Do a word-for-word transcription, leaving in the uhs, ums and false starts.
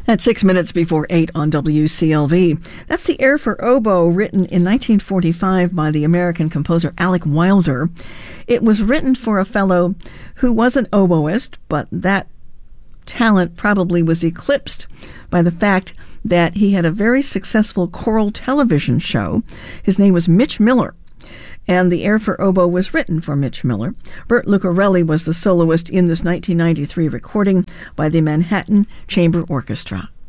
At six minutes before eight on W C L V. That's the air for oboe, written in nineteen forty-five by the American composer Alec Wilder. It was written for a fellow who was an oboist, but that talent probably was eclipsed by the fact that he had a very successful choral television show. His name was Mitch Miller, and the air for oboe was written for Mitch Miller. Burt Lucarelli was the soloist in this nineteen ninety-three recording by the Manhattan Chamber Orchestra.